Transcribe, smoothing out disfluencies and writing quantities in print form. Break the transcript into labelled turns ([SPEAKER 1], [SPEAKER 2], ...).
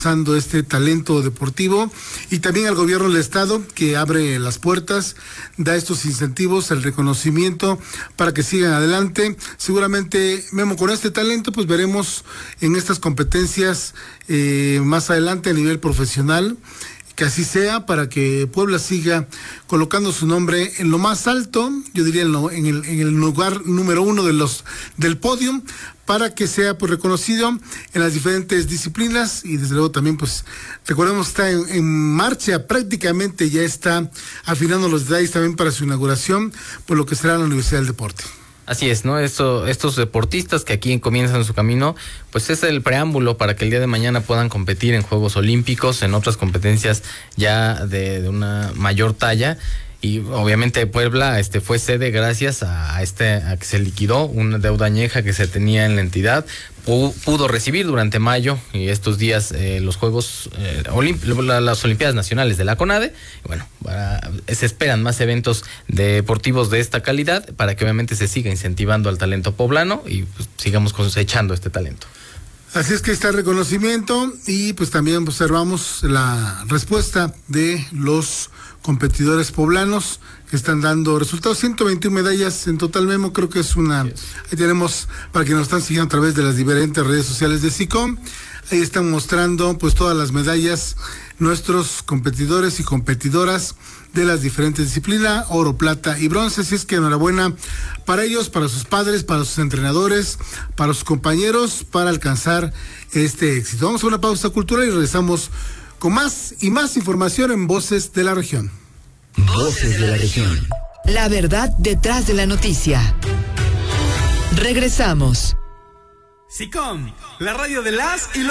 [SPEAKER 1] este talento deportivo, y también al gobierno del estado, que abre las puertas, da estos incentivos, el reconocimiento para que sigan adelante. Seguramente, Memo, con este talento pues veremos en estas competencias más adelante a nivel profesional, que así sea, para que Puebla siga colocando su nombre en lo más alto, yo diría en el lugar número 1 del podio, para que sea pues reconocido en las diferentes disciplinas. Y desde luego también pues recordemos que está en marcha, prácticamente ya está afinando los detalles también para su inauguración, por lo que será la Universidad del Deporte.
[SPEAKER 2] Así es, ¿no? Estos deportistas que aquí comienzan su camino, pues es el preámbulo para que el día de mañana puedan competir en Juegos Olímpicos, en otras competencias ya de una mayor talla. Y obviamente Puebla fue sede gracias a que se liquidó una deuda añeja que se tenía en la entidad. Pudo recibir durante mayo y estos días los Juegos las Olimpiadas Nacionales de la CONADE. Y bueno, se esperan más eventos deportivos de esta calidad para que obviamente se siga incentivando al talento poblano y pues, sigamos cosechando este talento.
[SPEAKER 1] Así es que está el reconocimiento, y pues también observamos la respuesta de los competidores poblanos que están dando resultados. 121 medallas en total, Memo, creo que es una... Ahí tenemos, para quienes nos están siguiendo a través de las diferentes redes sociales de SICOM, ahí están mostrando pues todas las medallas, nuestros competidores y competidoras de las diferentes disciplinas, oro, plata y bronce. Así es que enhorabuena para ellos, para sus padres, para sus entrenadores, para sus compañeros, para alcanzar este éxito. Vamos a una pausa cultural y regresamos con más y más información en Voces de la Región.
[SPEAKER 3] Voces de la Región.
[SPEAKER 4] La verdad detrás de la noticia. Regresamos.
[SPEAKER 5] SICOM, la radio de las y los